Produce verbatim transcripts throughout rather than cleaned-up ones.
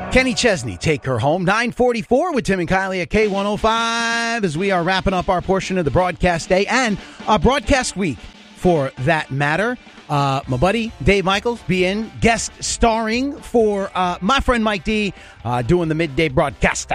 Kenny Chesney, Take Her Home, nine forty-four with Tim and Kylie at K one oh five as we are wrapping up our portion of the broadcast day and a broadcast week for that matter. Uh, my buddy Dave Michaels be in guest starring for uh, my friend Mike D uh, doing the midday broadcast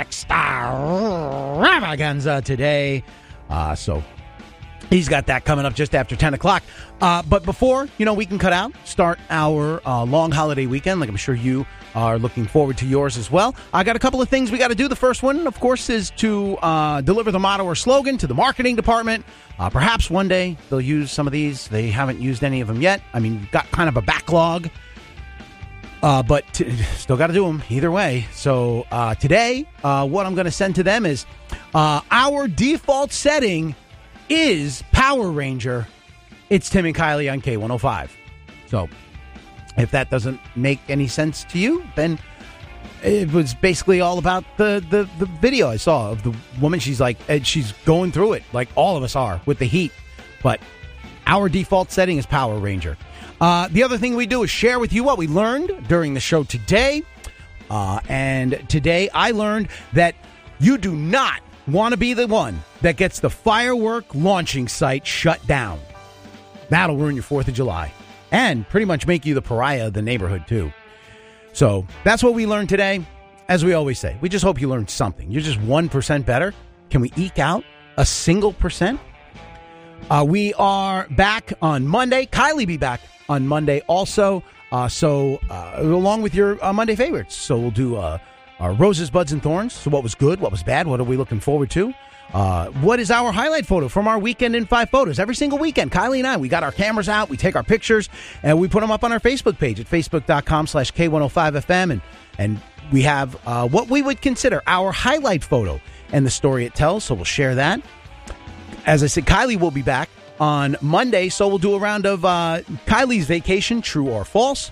extravaganza today. Uh, so he's got that coming up just after ten o'clock. Uh, but before, you know, we can cut out, start our uh, long holiday weekend, like I'm sure you are looking forward to yours as well. I got a couple of things we got to do. The first one, of course, is to uh, deliver the motto or slogan to the marketing department. Uh, perhaps one day they'll use some of these. They haven't used any of them yet. I mean, we've got kind of a backlog, uh, but t- still got to do them either way. So uh, today, uh, what I'm going to send to them is uh, our default setting is Power Ranger. It's Tim and Kylie on K one oh five. So if that doesn't make any sense to you, then it was basically all about the, the, the video I saw of the woman. She's like, she's going through it like all of us are with the heat. But our default setting is Power Ranger. Uh, the other thing we do is share with you what we learned during the show today. Uh, and today I learned that you do not want to be the one that gets the firework launching site shut down. That'll ruin your fourth of July and pretty much make you the pariah of the neighborhood, too. So that's what we learned today. As we always say, we just hope you learned something. You're just one percent better. Can we eke out a single percent? Uh, we are back on Monday. Kylie be back on Monday also. Uh, so uh, along with your uh, Monday favorites. So we'll do uh, our Roses, Buds, and Thorns. So what was good? What was bad? What are we looking forward to? Uh, what is our highlight photo from our weekend in five photos? Every single weekend, Kylie and I, we got our cameras out, we take our pictures, and we put them up on our Facebook page at facebook.com slash K105FM, and, and we have uh, what we would consider our highlight photo and the story it tells, so we'll share that. As I said, Kylie will be back on Monday, so we'll do a round of uh, Kylie's vacation, true or false.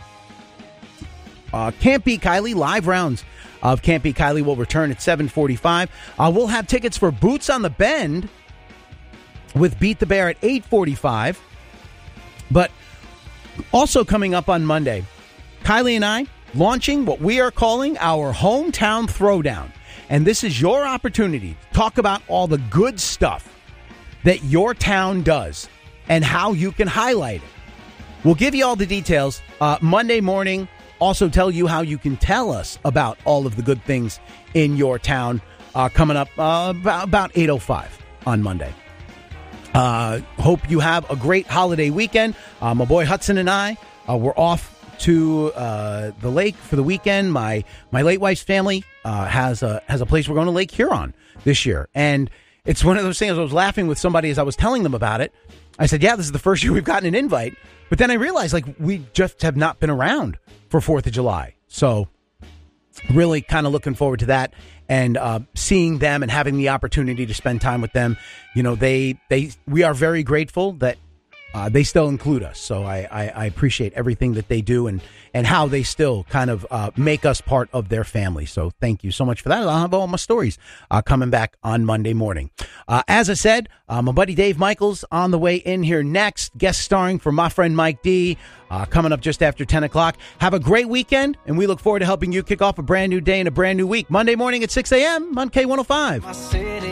Uh, Can't Be Kylie, live rounds of Can't Be Kylie will return at seven forty-five. Uh, we'll have tickets for Boots on the Bend with Beat the Bear at eight forty-five. But also coming up on Monday, Kylie and I launching what we are calling our Hometown Throwdown. And this is your opportunity to talk about all the good stuff that your town does and how you can highlight it. We'll give you all the details uh, Monday morning. Also tell you how you can tell us about all of the good things in your town uh, coming up uh, about, about eight oh five on Monday. Uh, hope you have a great holiday weekend. Uh, my boy Hudson and I, uh, we're off to uh, the lake for the weekend. My my late wife's family uh, has a has a place we're going to Lake Huron this year. And it's one of those things. I was laughing with somebody as I was telling them about it. I said, yeah, this is the first year we've gotten an invite. But then I realized, like, we just have not been around for fourth of July. So really kind of looking forward to that and uh, seeing them and having the opportunity to spend time with them. You know, they they we are very grateful that uh, they still include us. So I, I, I appreciate everything that they do and, and how they still kind of uh, make us part of their family. So thank you so much for that. I'll have all my stories uh, coming back on Monday morning. Uh, as I said, uh, my buddy Dave Michaels on the way in here next, guest starring for my friend Mike D, uh, coming up just after ten o'clock. Have a great weekend, and we look forward to helping you kick off a brand new day and a brand new week. Monday morning at six a.m. on K one oh five.